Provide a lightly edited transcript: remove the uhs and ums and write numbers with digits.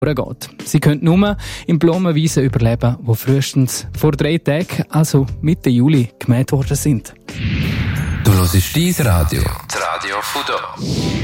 geht. Sie können nur in Blumenwiesen überleben, die frühestens vor 3 Tagen, also Mitte Juli, gemäht worden sind. Du hörst dein Radio. Das Radio von da.